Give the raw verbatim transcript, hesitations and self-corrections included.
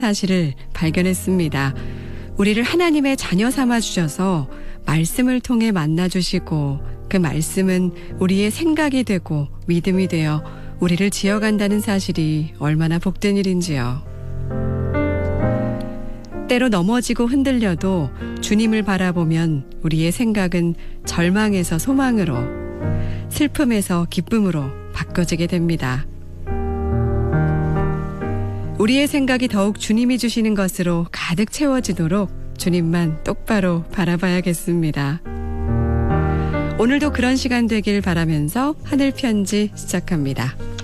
사실을 발견했습니다. 우리를 하나님의 자녀 삼아 주셔서 말씀을 통해 만나 주시고 그 말씀은 우리의 생각이 되고 믿음이 되어 우리를 지어간다는 사실이 얼마나 복된 일인지요. 때로 넘어지고 흔들려도 주님을 바라보면 우리의 생각은 절망에서 소망으로, 슬픔에서 기쁨으로 바꿔지게 됩니다. 우리의 생각이 더욱 주님이 주시는 것으로 가득 채워지도록 주님만 똑바로 바라봐야겠습니다. 오늘도 그런 시간 되길 바라면서 하늘 편지 시작합니다.